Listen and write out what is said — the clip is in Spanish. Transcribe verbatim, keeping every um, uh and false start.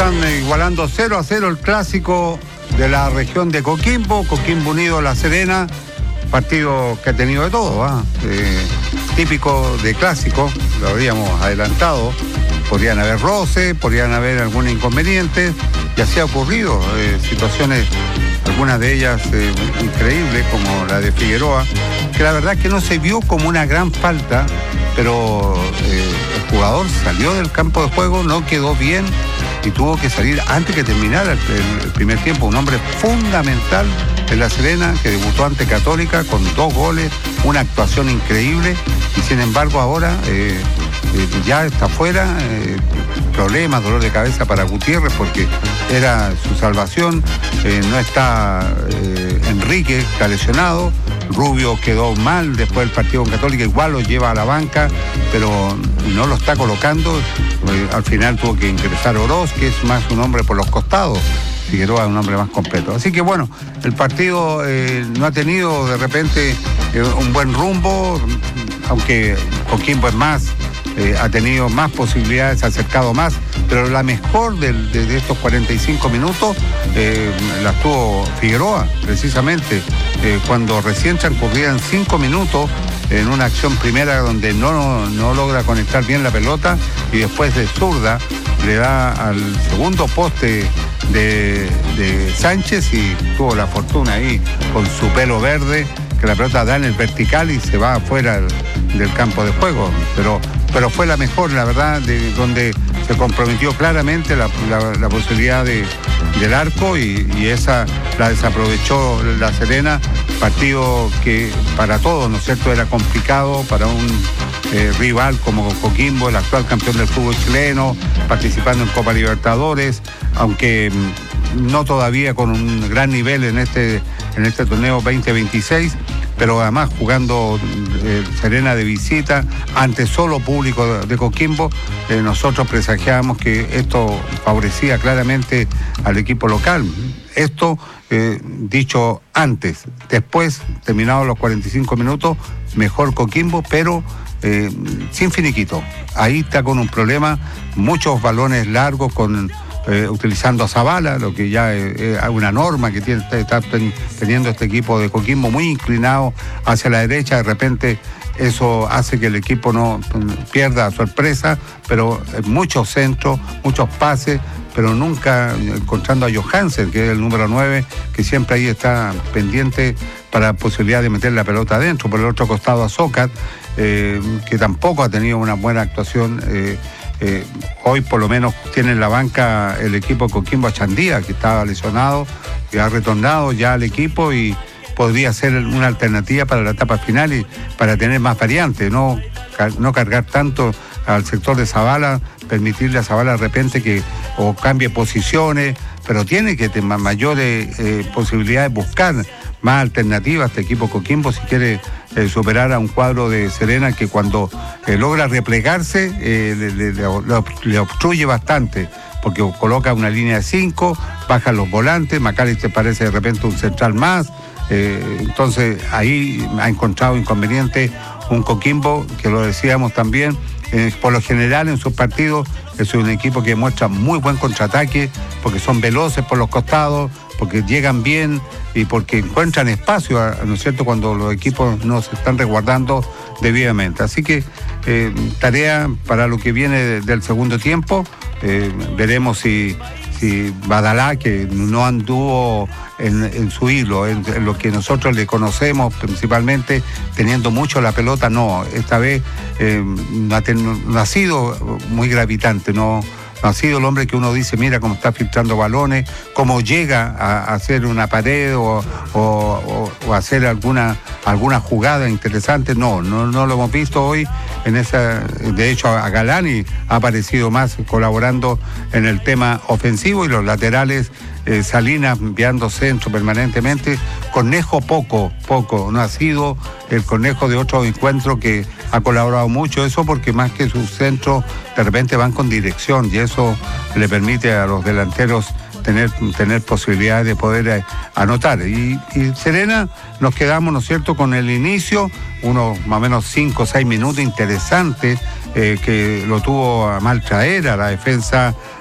están igualando cero a cero el clásico de la región de Coquimbo, Coquimbo Unido La Serena, partido que ha tenido de todo, ¿eh? Eh, típico de clásico, lo habíamos adelantado, podrían haber roce, podrían haber algún inconveniente, y así ha ocurrido, eh, situaciones, algunas de ellas eh, increíbles, como la de Figueroa, que la verdad que no se vio como una gran falta, pero eh, el jugador salió del campo de juego, no quedó bien y tuvo que salir antes que terminara el, el, el primer tiempo. Un hombre fundamental en La Serena, que debutó ante Católica con dos goles, una actuación increíble, y sin embargo ahora eh, eh, ya está fuera, eh, problemas, dolor de cabeza para Gutiérrez, porque era su salvación. Eh, no está eh, Enrique, está lesionado. Rubio quedó mal después del partido con Católica, igual lo lleva a la banca, pero no lo está colocando. Eh, al final tuvo que ingresar Oroz, que es más un hombre por los costados. Figueroa es un hombre más completo. Así que bueno, el partido eh, no ha tenido de repente eh, un buen rumbo, aunque Coquimbo es más, eh, ha tenido más posibilidades, se ha acercado más, pero la mejor de, de, de estos cuarenta y cinco minutos eh, la tuvo Figueroa, precisamente, eh, cuando recién transcurrían cinco minutos en una acción primera donde no, no logra conectar bien la pelota, y después de zurda le da al segundo poste de, de Sánchez, y tuvo la fortuna ahí con su pelo verde, que la pelota da en el vertical y se va afuera del, del campo de juego, pero, pero fue la mejor, la verdad, de, donde se comprometió claramente la, la, la posibilidad de, del arco, y, y esa la desaprovechó La Serena, partido que para todos, ¿no es cierto?, era complicado para un eh, rival como Coquimbo, el actual campeón del fútbol chileno, participando en Copa Libertadores, aunque no todavía con un gran nivel en este, en este torneo veinte veintiséis, pero además jugando eh, Serena de visita ante solo público de, de Coquimbo. Eh, nosotros presagiábamos que esto favorecía claramente al equipo local. Esto eh, dicho antes. Después, terminados los cuarenta y cinco minutos, mejor Coquimbo, pero eh, sin finiquito. Ahí está con un problema, muchos balones largos con Eh, utilizando a Zavala, lo que ya es eh, eh, una norma que tiene, está ten, teniendo este equipo de Coquimbo, muy inclinado hacia la derecha. De repente eso hace que el equipo no pierda sorpresa, pero eh, muchos centros, muchos pases, pero nunca encontrando a Johansen, que es el número nueve, que siempre ahí está pendiente para posibilidad de meter la pelota adentro. Por el otro costado a Zócat, eh, que tampoco ha tenido una buena actuación. eh, Eh, hoy por lo menos tiene en la banca el equipo Coquimbo a Chandía, que estaba lesionado, que ha retornado ya al equipo y podría ser una alternativa para la etapa final y para tener más variantes, no, no cargar tanto al sector de Zavala, permitirle a Zavala de repente que o cambie posiciones, pero tiene que tener mayores eh, posibilidades de buscar más alternativas a este equipo Coquimbo si quiere eh, superar a un cuadro de Serena que cuando eh, logra replegarse eh, le, le, le, le obstruye bastante, porque coloca una línea de cinco, baja los volantes, McAllister parece de repente un central más, eh, entonces ahí ha encontrado inconveniente un Coquimbo, que lo decíamos también, eh, por lo general en sus partidos es un equipo que muestra muy buen contraataque, porque son veloces por los costados, porque llegan bien y porque encuentran espacio, ¿no es cierto?, cuando los equipos no se están resguardando debidamente. Así que eh, tarea para lo que viene de, del segundo tiempo. Eh, veremos si, si Badalá, que no anduvo en, en su hilo, en, en lo que nosotros le conocemos principalmente, teniendo mucho la pelota, no, esta vez eh, no, ha ten, no ha sido muy gravitante, no No ha sido el hombre que uno dice, mira cómo está filtrando balones, cómo llega a, a hacer una pared o, o, o, o hacer alguna, alguna jugada interesante. No, no, no lo hemos visto hoy en esa. De hecho, a Galani ha aparecido más colaborando en el tema ofensivo, y los laterales, eh, Salinas enviando centro permanentemente. Conejo poco, poco. No ha sido el Conejo de otro encuentro que ha colaborado mucho, eso porque más que sus centros de repente van con dirección, y eso le permite a los delanteros tener, tener posibilidades de poder eh, anotar. Y, y Serena nos quedamos, ¿no es cierto?, con el inicio, unos más o menos cinco o seis minutos interesantes, eh, que lo tuvo a mal traer a la defensa